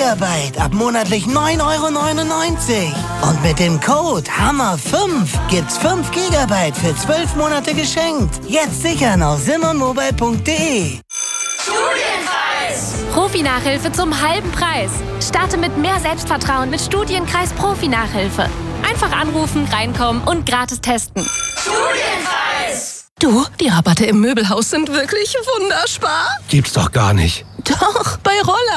Gigabyte ab monatlich 9,99 €. Und mit dem Code HAMMER5 gibt's 5 Gigabyte für 12 Monate geschenkt. Jetzt sichern auf simonmobile.de. Studienkreis! Profi-Nachhilfe zum halben Preis. Starte mit mehr Selbstvertrauen mit Studienkreis Profi-Nachhilfe. Einfach anrufen, reinkommen und gratis testen. Studienkreis! Du, die Rabatte im Möbelhaus sind wirklich wunderbar. Gibt's doch gar nicht. Doch, bei Roller.